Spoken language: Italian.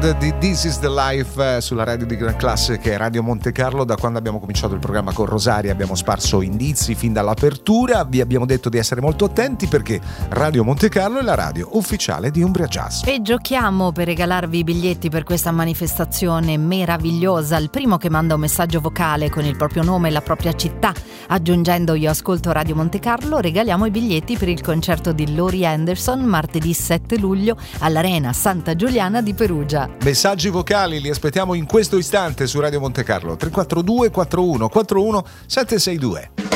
Band di This Is The Life sulla radio di Gran Classe, che è Radio Monte Carlo. Da quando abbiamo cominciato il programma con Rosaria abbiamo sparso indizi fin dall'apertura, vi abbiamo detto di essere molto attenti perché Radio Monte Carlo è la radio ufficiale di Umbria Jazz. E giochiamo per regalarvi i biglietti per questa manifestazione meravigliosa. Il primo che manda un messaggio vocale con il proprio nome e la propria città aggiungendo "Io ascolto Radio Monte Carlo", regaliamo i biglietti per il concerto di Laurie Anderson martedì 7 luglio all'Arena Santa Giuliana di Perugia. Messaggi vocali li aspettiamo in questo istante su Radio Monte Carlo 342 41 41 762.